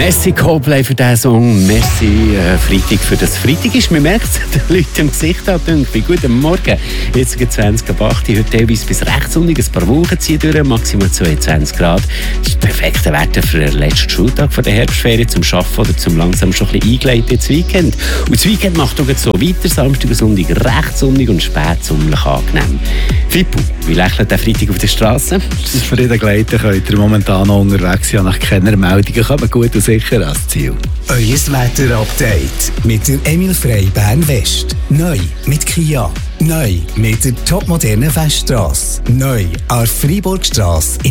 Merci Coldplay für diesen Song. Merci Freitag für das Freitag ist. Man merkt es den Leuten im Gesicht an. Guten Morgen. Jetzt geht 20 ab 8. Heute teilweise bis recht sonnig. Ein paar Wolken ziehen durch. Maximal 22 Grad. Das ist perfekte Wetter für den letzten Schultag von der Herbstferien. Zum Arbeiten oder zum langsam schon ein bisschen eingeleitet ins Weekend. Und das Weekend macht auch so weiter. Samstag und Sonntag recht sonnig und spät sommerlich angenehm. Fippo, wie lächelt der Freitag auf der Straße? Zufrieden gleiten könnt ihr momentan noch unterwegs sein. Nach keiner Meldungen kommen gut und sicher ans Ziel. Euer Wetter-Update mit der Emil Frey Bern West. Neu mit Kia. Neu mit der topmodernen Feststrasse. Neu an der Freiburgstrasse.